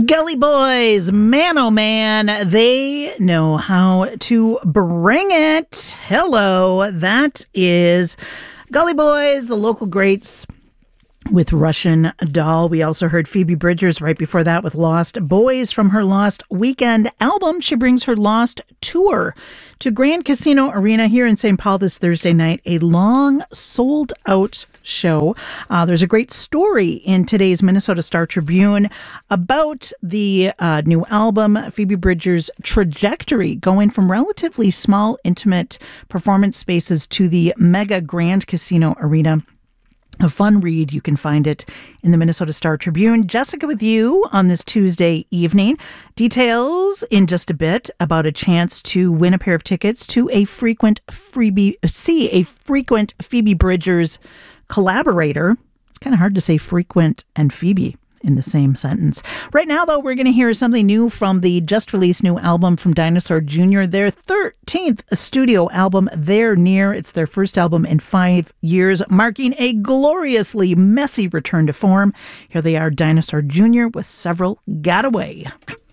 Gully Boys, man oh man, they know how to bring it. Hello, that is Gully Boys, the local greats with Russian Doll. We also heard Phoebe Bridgers right before that with Lost Boys from her Lost Weekend album. She brings her Lost tour to Grand Casino Arena here in St. Paul this Thursday night, a long sold out show. There's a great story in today's Minnesota Star Tribune about the new album, Phoebe Bridgers' trajectory, going from relatively small, intimate performance spaces to the mega Grand Casino Arena. A fun read. You can find it in the Minnesota Star Tribune. Jessica with you on this Tuesday evening. Details in just a bit about a chance to win a pair of tickets to a frequent Phoebe Bridgers collaborator. It's kind of hard to say frequent and Phoebe in the same sentence. Right now, though, we're going to hear something new from the just-released new album from Dinosaur Jr., their 13th studio album, They're Near. It's their first album in 5 years, marking a gloriously messy return to form. Here they are, Dinosaur Jr. with Several Got Away.